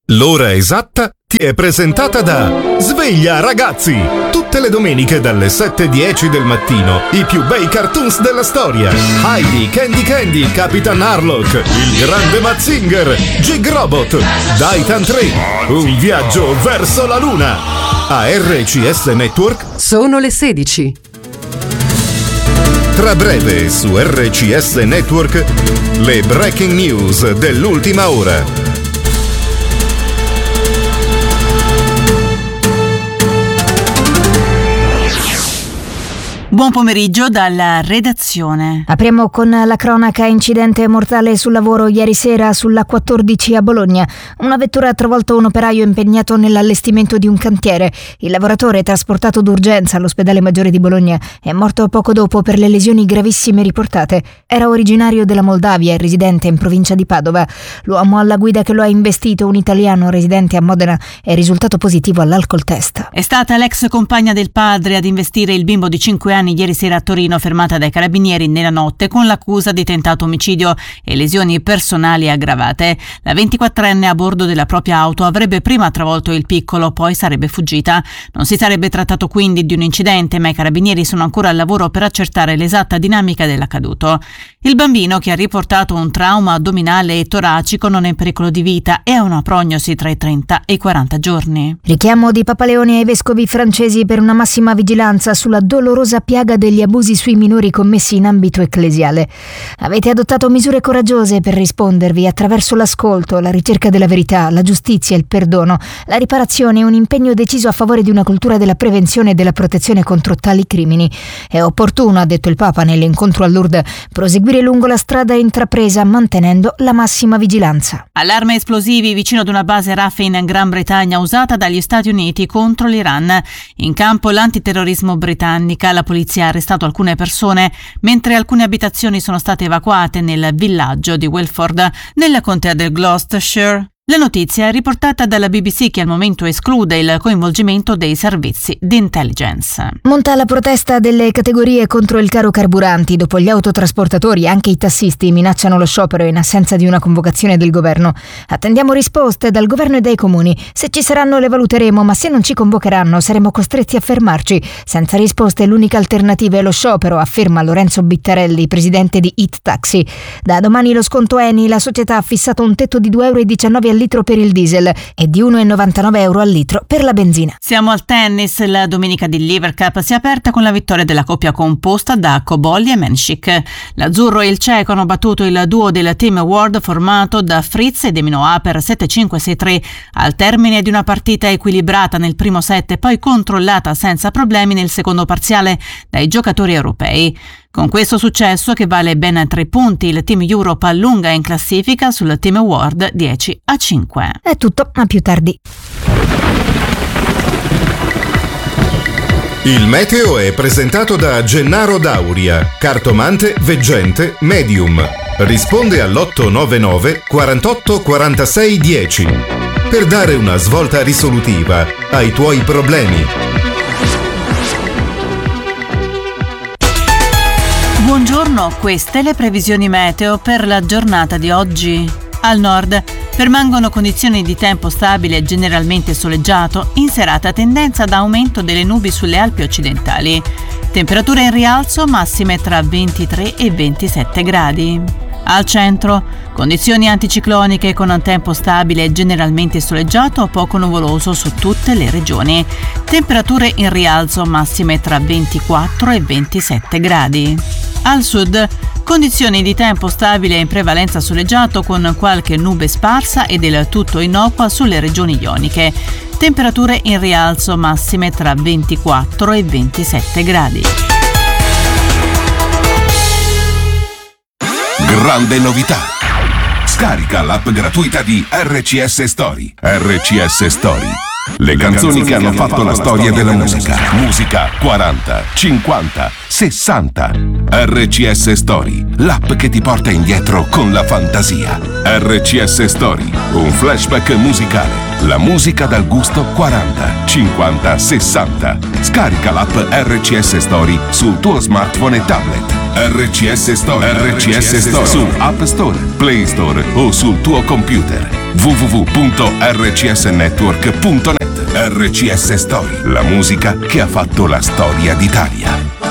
L'ora esatta ti è presentata da Sveglia Ragazzi! Tutte le domeniche dalle 7:10 del mattino i più bei cartoons della storia. Heidi, Candy, Capitan Harlock, il grande Mazinger, Jig Robot, Daitan 3, un viaggio verso la luna. A RCS Network sono le 16. Tra breve su RCS Network le breaking news dell'ultima ora. Buon pomeriggio dalla redazione. Apriamo con la cronaca. Incidente mortale sul lavoro ieri sera sulla 14 a Bologna. Una vettura ha travolto un operaio impegnato nell'allestimento di un cantiere. Il lavoratore, trasportato d'urgenza all'ospedale maggiore di Bologna, è morto poco dopo per le lesioni gravissime riportate. Era originario della Moldavia e residente in provincia di Padova. L'uomo alla guida che lo ha investito, un italiano residente a Modena, è risultato positivo all'alcol test. È stata l'ex compagna del padre ad investire il bimbo di 5 anni ieri sera a Torino, fermata dai carabinieri nella notte con l'accusa di tentato omicidio e lesioni personali aggravate. La 24enne a bordo della propria auto avrebbe prima travolto il piccolo, poi sarebbe fuggita. Non si sarebbe trattato quindi di un incidente, ma i carabinieri sono ancora al lavoro per accertare l'esatta dinamica dell'accaduto. Il bambino, che ha riportato un trauma addominale e toracico, non è in pericolo di vita e ha una prognosi tra i 30 e i 40 giorni. Richiamo di Papa Leone ai vescovi francesi per una massima vigilanza sulla dolorosa piaga degli abusi sui minori commessi in ambito ecclesiale. Avete adottato misure coraggiose per rispondervi attraverso l'ascolto, la ricerca della verità, la giustizia, il perdono, la riparazione e un impegno deciso a favore di una cultura della prevenzione e della protezione contro tali crimini. È opportuno, ha detto il Papa nell'incontro a Lourdes, proseguire lungo la strada intrapresa mantenendo la massima vigilanza. Allarme esplosivi vicino ad una base RAF in Gran Bretagna usata dagli Stati Uniti contro l'Iran. In campo l'antiterrorismo britannica, la polizia ha arrestato alcune persone, mentre alcune abitazioni sono state evacuate nel villaggio di Welford, nella contea del Gloucestershire. La notizia è riportata dalla BBC, che al momento esclude il coinvolgimento dei servizi di intelligence. Monta la protesta delle categorie contro il caro carburanti. Dopo gli autotrasportatori, anche i tassisti minacciano lo sciopero in assenza di una convocazione del governo. Attendiamo risposte dal governo e dai comuni. Se ci saranno le valuteremo, ma se non ci convocheranno saremo costretti a fermarci. Senza risposte l'unica alternativa è lo sciopero, afferma Lorenzo Bittarelli, presidente di It Taxi. Da domani lo sconto Eni, la società ha fissato un tetto di €2,19 al litro per il diesel e di €1,99 al litro per la benzina. Siamo al tennis. La domenica di Lever Cup si è aperta con la vittoria della coppia composta da Cobolli e Menšik. L'azzurro e il ceco hanno battuto il duo del Team World formato da Fritz e De Minaur per 7-5 6-3 al termine di una partita equilibrata nel primo set e poi controllata senza problemi nel secondo parziale dai giocatori europei. Con questo successo, che vale ben 3 punti, il Team Europe allunga in classifica sul Team World 10-5. È tutto, a più tardi. Il meteo è presentato da Gennaro Dauria, cartomante, veggente, medium. Risponde all'899 48 46 10 per dare una svolta risolutiva ai tuoi problemi. Buongiorno, queste le previsioni meteo per la giornata di oggi. Al nord permangono condizioni di tempo stabile e generalmente soleggiato, in serata tendenza ad aumento delle nubi sulle Alpi occidentali. Temperature in rialzo, massime tra 23 e 27 gradi. Al centro, condizioni anticicloniche con un tempo stabile e generalmente soleggiato o poco nuvoloso su tutte le regioni. Temperature in rialzo, massime tra 24 e 27 gradi. Al sud, condizioni di tempo stabile in prevalenza soleggiato con qualche nube sparsa e del tutto innocua sulle regioni ioniche. Temperature in rialzo, massime tra 24 e 27 gradi. Grande novità! Scarica l'app gratuita di RCS Story. RCS Story. Le canzoni che hanno fatto la storia della musica. Musica 40, 50, 60. RCS Story, l'app che ti porta indietro con la fantasia. RCS Story, un flashback musicale. La musica dal gusto 40, 50, 60. Scarica l'app RCS Story sul tuo smartphone e tablet. RCS Story. RCS Story su App Store, Play Store o sul tuo computer. www.rcsnetwork.net. RCS Story, la musica che ha fatto la storia d'Italia.